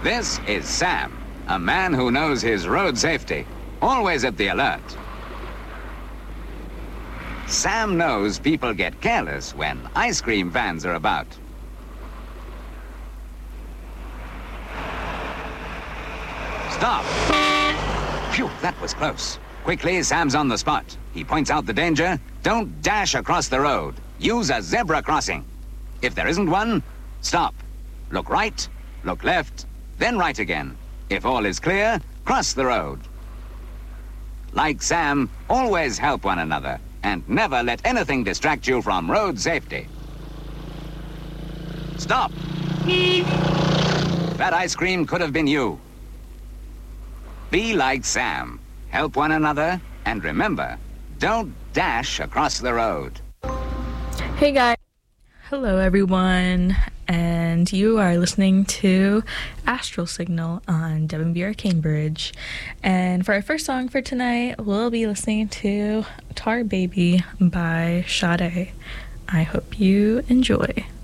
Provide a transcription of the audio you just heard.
This is Sam, a man who knows his road safety, always at the alert. Sam knows people get careless when ice cream vans are about. Stop! Phew, that was close. Quickly, Sam's on the spot. He points out the danger. Don't dash across the road. Use a zebra crossing. If there isn't one, stop. Look right, look left, then right again. If all is clear, cross the road. Like Sam, always help one another and never let anything distract you from road safety. Stop! That ice cream could have been you. Be like Sam. Help one another, and remember, don't dash across the road. Hey guys. Hello everyone, and you are listening to Astral Signal on WNBR Cambridge. And for our first song for tonight, we'll be listening to Tar Baby by Sade. I hope you enjoy.